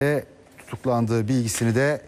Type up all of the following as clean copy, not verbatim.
tutuklandığı bilgisini de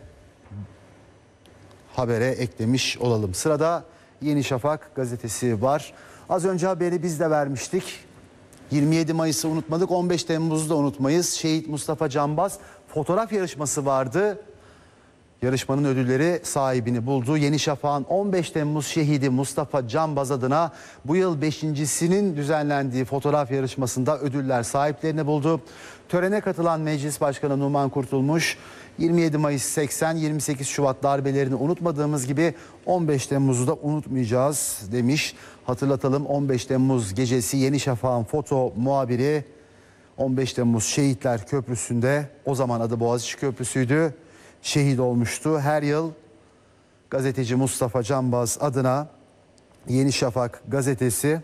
habere eklemiş olalım. Sırada Yeni Şafak gazetesi var. Az önce haberi biz de vermiştik. 27 Mayıs'ı unutmadık, 15 Temmuz'u da unutmayız. Şehit Mustafa Canbaz fotoğraf yarışması vardı. Yarışmanın ödülleri sahibini buldu. Yeni Şafak'ın 15 Temmuz şehidi Mustafa Canbaz adına bu yıl 5.'sinin düzenlendiği fotoğraf yarışmasında ödüller sahiplerini buldu. Törene katılan Meclis Başkanı Numan Kurtulmuş, 27 Mayıs 80, 28 Şubat darbelerini unutmadığımız gibi 15 Temmuz'u da unutmayacağız demiş. Hatırlatalım, 15 Temmuz gecesi Yeni Şafak'ın foto muhabiri 15 Temmuz Şehitler Köprüsü'nde, o zaman adı Boğaziçi Köprüsü'ydü, şehit olmuştu. Her yıl gazeteci Mustafa Canbaz adına Yeni Şafak gazetesi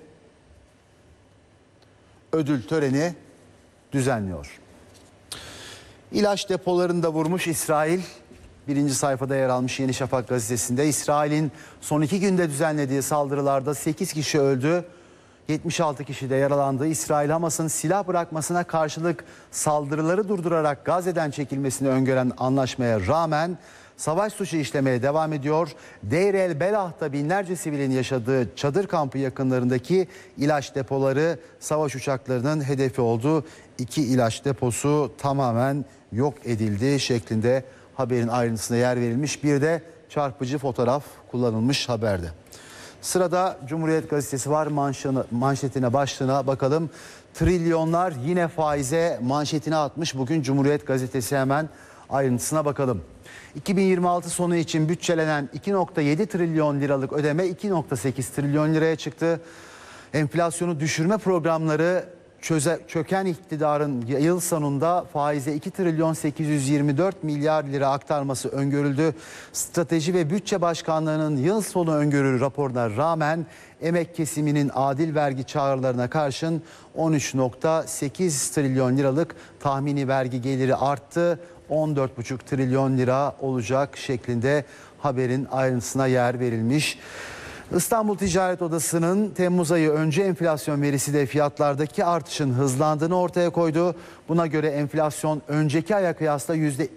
ödül töreni düzenliyor. İlaç depolarını da vurmuş İsrail. Birinci sayfada yer almış Yeni Şafak gazetesinde. İsrail'in son 2 günde düzenlediği saldırılarda 8 kişi öldü, 76 kişi de yaralandı. İsrail, Hamas'ın silah bırakmasına karşılık saldırıları durdurarak Gazze'den çekilmesini öngören anlaşmaya rağmen savaş suçu işlemeye devam ediyor. Deir el Belah'ta binlerce sivilin yaşadığı çadır kampı yakınlarındaki ilaç depoları savaş uçaklarının hedefi oldu. 2 ilaç deposu tamamen yok edildi şeklinde haberin ayrıntısına yer verilmiş. Bir de çarpıcı fotoğraf kullanılmış haberde. Sırada Cumhuriyet gazetesi var. Manşetine, başlığına bakalım. Trilyonlar yine faize manşetine atmış bugün Cumhuriyet gazetesi, hemen ayrıntısına bakalım. 2026 sonu için bütçelenen 2,7 trilyon liralık ödeme 2,8 trilyon liraya çıktı. Enflasyonu düşürme programları çöken iktidarın yıl sonunda faize 2 trilyon 824 milyar lira aktarması öngörüldü. Strateji ve Bütçe Başkanlığı'nın yıl sonu öngörü raporuna rağmen emek kesiminin adil vergi çağrılarına karşın 13,8 trilyon liralık tahmini vergi geliri arttı. 14,5 trilyon lira olacak şeklinde haberin ayrıntısına yer verilmiş. İstanbul Ticaret Odası'nın Temmuz ayı önce enflasyon verisi de fiyatlardaki artışın hızlandığını ortaya koydu. Buna göre enflasyon önceki aya kıyasla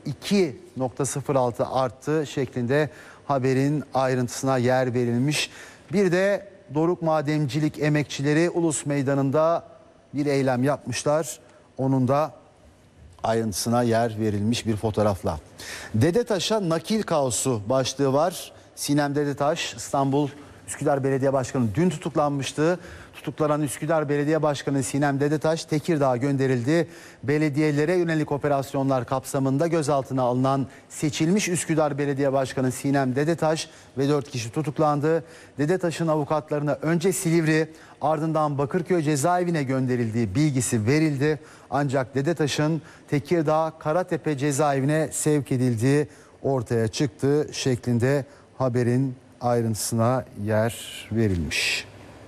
%2,06 arttı şeklinde haberin ayrıntısına yer verilmiş. Bir de Doruk Madencilik emekçileri Ulus Meydanı'nda bir eylem yapmışlar. Onun da ayrıntısına yer verilmiş bir fotoğrafla. Dedetaş'a nakil kaosu başlığı var. Sinem Dedetaş, İstanbul Üsküdar Belediye Başkanı dün tutuklanmıştı. Tutuklanan Üsküdar Belediye Başkanı Sinem Dedetaş Tekirdağ'a gönderildi. Belediyelere yönelik operasyonlar kapsamında gözaltına alınan seçilmiş Üsküdar Belediye Başkanı Sinem Dedetaş ve 4 kişi tutuklandı. Dedetaş'ın avukatlarına önce Silivri, ardından Bakırköy cezaevine gönderildiği bilgisi verildi. Ancak Dedetaş'ın Tekirdağ Karatepe cezaevine sevk edildiği ortaya çıktı şeklinde haberin ayrıntısına yer verilmiş.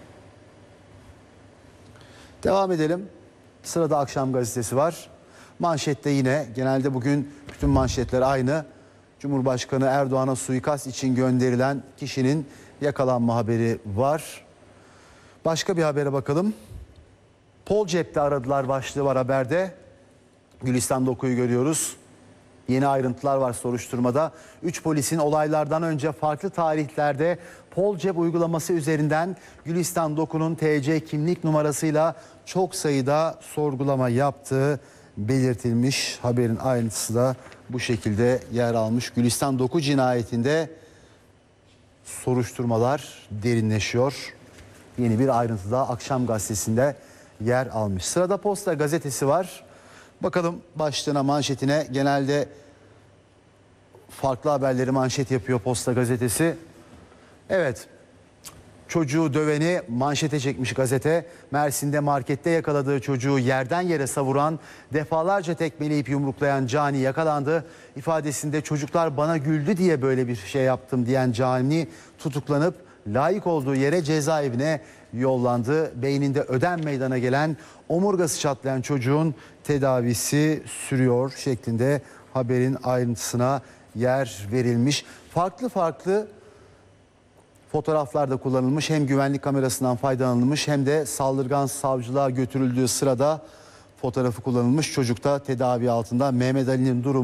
Devam edelim. Sırada Akşam gazetesi var. Manşette yine, genelde bugün bütün manşetler aynı. Cumhurbaşkanı Erdoğan'a suikast için gönderilen kişinin yakalanma haberi var. Başka bir habere bakalım. Pol cepte aradılar başlığı var haberde. Gülistan Doku'yu görüyoruz. Yeni ayrıntılar var soruşturmada. 3 polisin olaylardan önce farklı tarihlerde Pol Cep uygulaması üzerinden Gülistan Doku'nun TC kimlik numarasıyla çok sayıda sorgulama yaptığı belirtilmiş. Haberin ayrıntısı da bu şekilde yer almış. Gülistan Doku cinayetinde soruşturmalar derinleşiyor. Yeni bir ayrıntı da Akşam gazetesinde yer almış. Sırada Posta gazetesi var. Bakalım başlığına, manşetine. Genelde farklı haberleri manşet yapıyor Posta gazetesi. Evet, çocuğu döveni manşete çekmiş gazete. Mersin'de markette yakaladığı çocuğu yerden yere savuran, defalarca tekmeleyip yumruklayan Cani yakalandı. İfadesinde çocuklar bana güldü diye böyle bir şey yaptım diyen Cani tutuklanıp layık olduğu yere cezaevine yollandı. Beyninde ödem meydana gelen, omurgası çatlayan çocuğun tedavisi sürüyor şeklinde haberin ayrıntısına yer verilmiş. Farklı farklı fotoğraflarda kullanılmış, hem güvenlik kamerasından faydalanılmış hem de saldırgan savcılığa götürüldüğü sırada fotoğrafı kullanılmış. Çocukta tedavi altında. Mehmet Ali'nin durumu